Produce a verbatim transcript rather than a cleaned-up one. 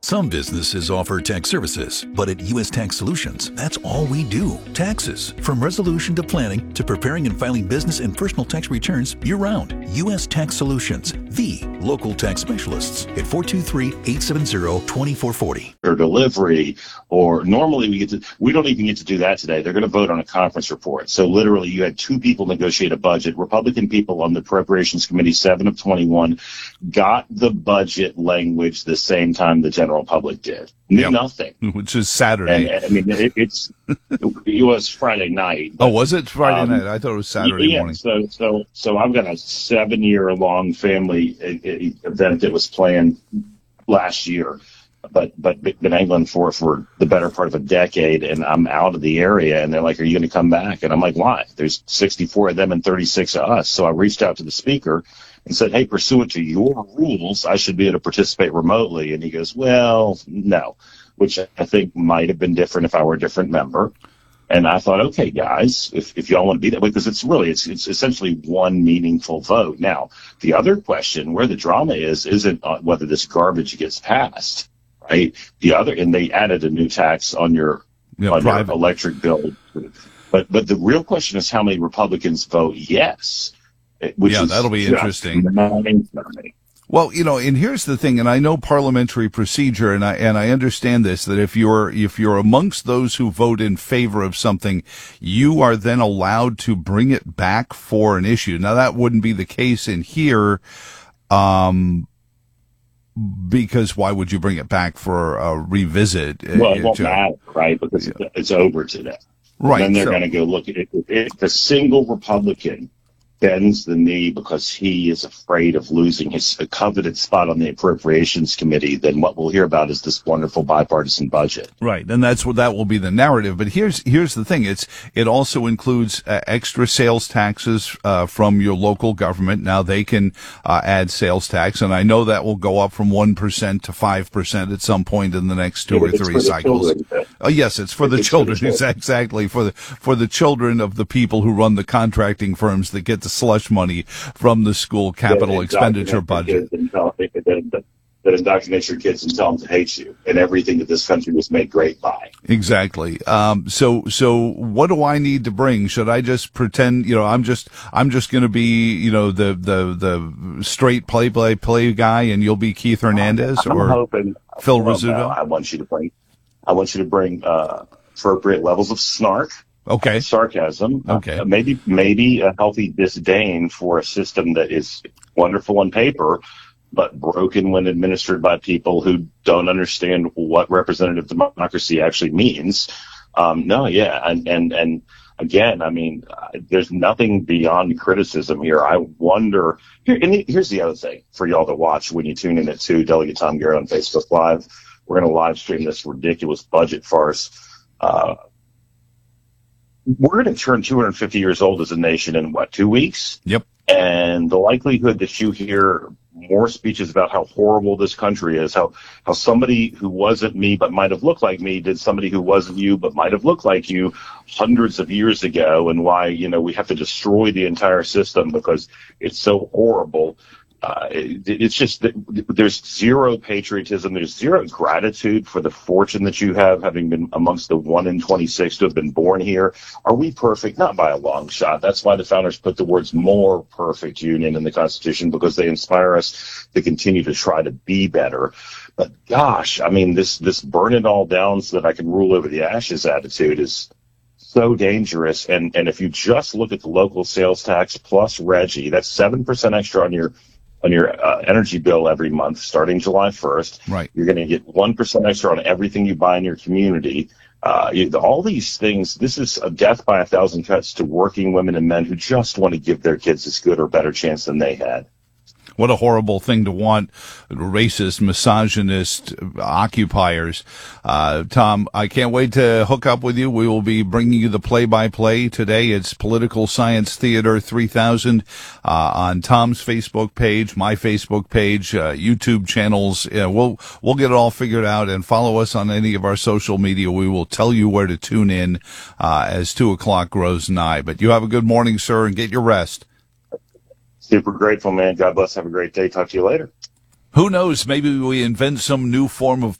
Some businesses offer tax services, but at U S Tax Solutions, that's all we do. Taxes. From resolution to planning to preparing and filing business and personal tax returns year-round. U S Tax Solutions, the local tax specialists at four two three, eight seven zero, two four four zero. Or delivery, or normally we get to, we don't even get to do that today. They're going to vote on a conference report. So literally you had two people negotiate a budget. Republican people on the Appropriations Committee, seven of twenty-one, got the budget language the same time the general public did. Knew yep. nothing. Which is Saturday. And, I mean, it, it's, it was Friday night. But, oh, was it Friday um, night? I thought it was Saturday yeah, morning. So, so, so I've got a seven-year-long family event that was planned last year, but but been angling for for the better part of a decade, and I'm out of the area, and they're like, "Are you going to come back?" And I'm like, "Why?" There's sixty-four of them and thirty-six of us. So I reached out to the speaker and said, "Hey, pursuant to your rules, I should be able to participate remotely." And he goes, "Well, no," which I think might have been different if I were a different member. And I thought, okay, guys, if, if y'all want to be that way, because it's really, it's, it's essentially one meaningful vote. Now, the other question where the drama is, isn't whether this garbage gets passed, right? The other, and they added a new tax on your, yeah, on your electric bill. But, but the real question is how many Republicans vote yes. Which yeah, is that'll be interesting. Mind-numbing. Well, you know, and here's the thing, and I know parliamentary procedure, and I and I understand this, that if you're if you're amongst those who vote in favor of something, you are then allowed to bring it back for an issue. Now, that wouldn't be the case in here, um, because why would you bring it back for a revisit? Well, it won't to, matter, right? Because yeah. it's over today. Right. And then they're so, going to go look at it. If a single Republican bends the knee because he is afraid of losing his coveted spot on the Appropriations Committee, then what we'll hear about is this wonderful bipartisan budget. Right, and that's what that will be the narrative. But here's here's the thing: it's it also includes uh, extra sales taxes uh, from your local government. Now they can uh, add sales tax, and I know that will go up from one percent to five percent at some point in the next two yeah, or three cycles. Oh, yes, it's for the it's children. For the children. Exactly for the for the children of the people who run the contracting firms that get the slush money from the school capital yeah, expenditure budget. That, that indoctrinate your kids and tell them to hate you and everything that this country was made great by. Exactly. Um, so, so what do I need to bring? Should I just pretend, you know, I'm just, I'm just going to be, you know, the, the, the straight play, play, play guy, and you'll be Keith Hernandez I'm or hoping, Phil well, Rizzuto? No, I want you to bring, I want you to bring, uh, appropriate levels of snark. Okay. Sarcasm. Okay. Uh, maybe, maybe a healthy disdain for a system that is wonderful on paper, but broken when administered by people who don't understand what representative democracy actually means. Um, no, yeah. And, and, and again, I mean, uh, there's nothing beyond criticism here. I wonder, here, and here's the other thing for y'all to watch when you tune in at two, Delegate Tom Garrett on Facebook Live. We're going to live stream this ridiculous budget farce. Uh, We're going to turn two hundred fifty years old as a nation in, what, two weeks? Yep. And the likelihood that you hear more speeches about how horrible this country is, how, how somebody who wasn't me but might have looked like me did somebody who wasn't you but might have looked like you hundreds of years ago, and why, you know, we have to destroy the entire system because it's so horrible. Uh, it, it's just that there's zero patriotism. There's zero gratitude for the fortune that you have, having been amongst the one in twenty-six to have been born here. Are we perfect? Not by a long shot. That's why the founders put the words more perfect union in the Constitution, because they inspire us to continue to try to be better. But gosh, I mean, this, this burn it all down so that I can rule over the ashes attitude is so dangerous. And, and if you just look at the local sales tax plus Reggie, that's seven percent extra on your on your uh, energy bill every month starting July first. Right. You're going to get one percent extra on everything you buy in your community. Uh, you, all these things, this is a death by a thousand cuts to working women and men who just want to give their kids as good or better chance than they had. What a horrible thing to want, racist, misogynist occupiers. Uh, Tom, I can't wait to hook up with you. We will be bringing you the play-by-play today. It's Political Science Theater three thousand uh, on Tom's Facebook page, my Facebook page, uh, YouTube channels. Uh, we'll we'll get it all figured out, and follow us on any of our social media. We will tell you where to tune in uh, as two o'clock grows nigh. But you have a good morning, sir, and get your rest. Super grateful, man. God bless. Have a great day. Talk to you later. Who knows? Maybe we invent some new form of